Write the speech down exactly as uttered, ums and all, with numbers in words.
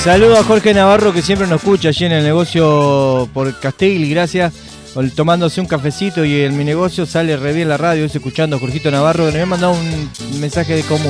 Saludo a Jorge Navarro, que siempre nos escucha allí en el negocio por Castegui, gracias. Tomándose un cafecito y en mi negocio sale re bien la radio, escuchando a Jorgito Navarro, que me había mandado un mensaje de común.